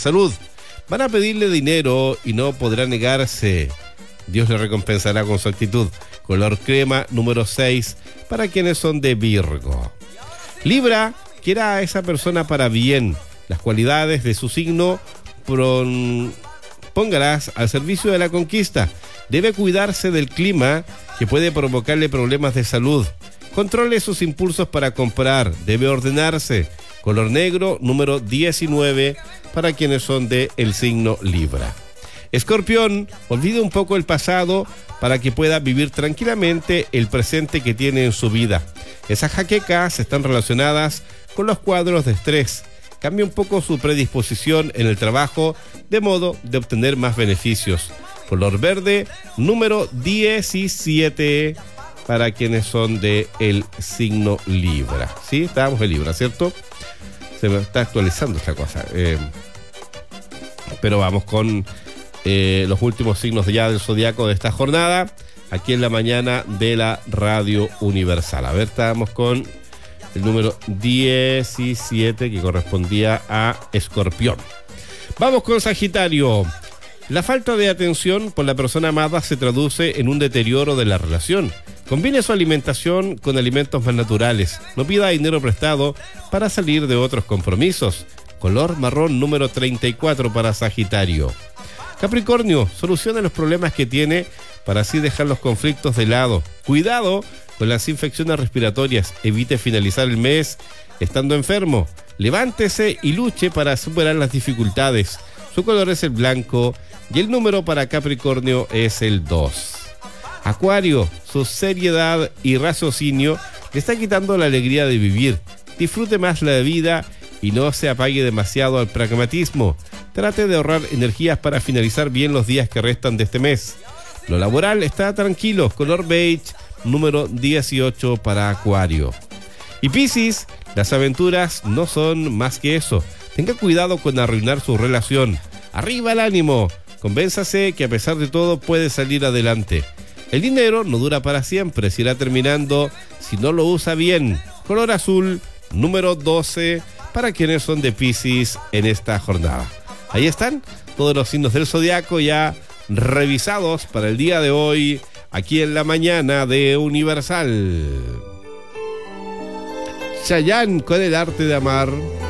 salud. Van a pedirle dinero y no podrá negarse. Dios le recompensará con su actitud. Color crema número 6 para quienes son de Virgo. Libra, quiera a esa persona para bien. Las cualidades de su signo póngalas al servicio de la conquista. Debe cuidarse del clima que puede provocarle problemas de salud. Controle sus impulsos para comprar. Debe ordenarse. Color negro número 19 para quienes son de el signo Libra. Escorpión, olvide un poco el pasado para que pueda vivir tranquilamente el presente que tiene en su vida. Esas jaquecas están relacionadas con los cuadros de estrés. Cambie un poco su predisposición en el trabajo de modo de obtener más beneficios. Color verde, número 17 para quienes son de el signo Libra. ¿Sí? Estábamos en Libra, ¿cierto? Se me está actualizando esta cosa. Pero vamos con los últimos signos ya del zodiaco de esta jornada, aquí en la mañana de la Radio Universal. A ver, estábamos con el número 17 que correspondía a Escorpión. Vamos con Sagitario. La falta de atención por la persona amada se traduce en un deterioro de la relación. Combine su alimentación con alimentos más naturales. No pida dinero prestado para salir de otros compromisos. Color marrón número 34 para Sagitario. Capricornio, solucione los problemas que tiene para así dejar los conflictos de lado. Cuidado con las infecciones respiratorias. Evite finalizar el mes estando enfermo. Levántese y luche para superar las dificultades. Su color es el blanco y el número para Capricornio es el 2. Acuario, su seriedad y raciocinio le está quitando la alegría de vivir. Disfrute más la vida y no se apague demasiado al pragmatismo. Trate de ahorrar energías para finalizar bien los días que restan de este mes. Lo laboral está tranquilo, color beige, número 18 para Acuario. Y Piscis, las aventuras no son más que eso. Tenga cuidado con arruinar su relación. Arriba el ánimo. Convénzase que a pesar de todo puede salir adelante. El dinero no dura para siempre, se irá terminando si no lo usa bien. Color azul, número 12 para quienes son de Piscis en esta jornada. Ahí están todos los signos del zodiaco ya revisados para el día de hoy, aquí en la mañana de Universal. Chayanne con El arte de amar.